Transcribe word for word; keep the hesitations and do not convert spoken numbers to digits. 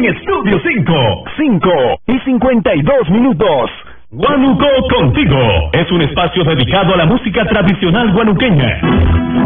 en Estudio cinco. cinco y cincuenta y dos minutos. Guanuco Contigo es un espacio dedicado a la música tradicional guanuqueña.